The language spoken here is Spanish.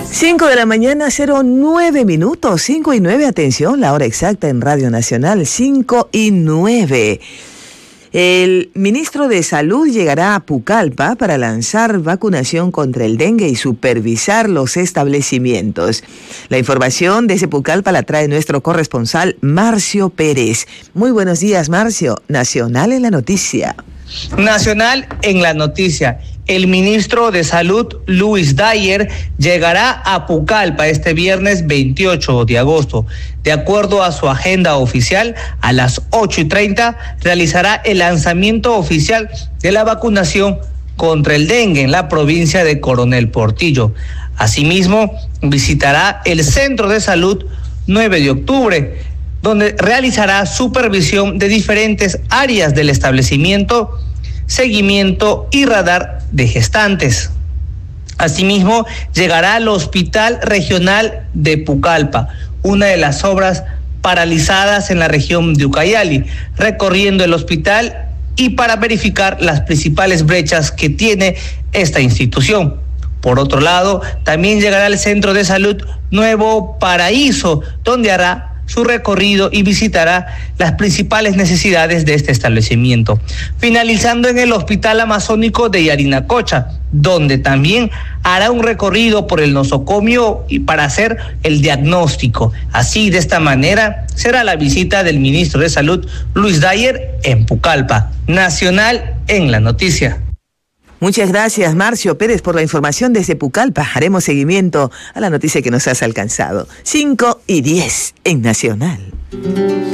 5 de la mañana, 09 minutos, 5 y 9, atención, la hora exacta en Radio Nacional, 5 y 9. El ministro de Salud llegará a Pucallpa para lanzar vacunación contra el dengue y supervisar los establecimientos. La información desde Pucallpa la trae nuestro corresponsal Marcio Pérez. Muy buenos días, Marcio. Nacional en la noticia. Nacional en la noticia. El ministro de Salud, Luis Dyer, llegará a Pucallpa este viernes 28 de agosto. De acuerdo a su agenda oficial, a las 8:30 realizará el lanzamiento oficial de la vacunación contra el dengue en la provincia de Coronel Portillo. Asimismo, visitará el Centro de Salud 9 de octubre, donde realizará supervisión de diferentes áreas del establecimiento, seguimiento y radar de gestantes. Asimismo, llegará al Hospital Regional de Pucallpa, una de las obras paralizadas en la región de Ucayali, recorriendo el hospital y para verificar las principales brechas que tiene esta institución. Por otro lado, también llegará al Centro de Salud Nuevo Paraíso, donde hará su recorrido y visitará las principales necesidades de este establecimiento. Finalizando en el Hospital Amazónico de Yarinacocha, donde también hará un recorrido por el nosocomio y para hacer el diagnóstico. Así, de esta manera, será la visita del ministro de Salud, Luis Dyer, en Pucallpa. Nacional en la noticia. Muchas gracias, Marcio Pérez, por la información desde Pucallpa. Haremos seguimiento a la noticia que nos has alcanzado. 5 y 10 en Nacional.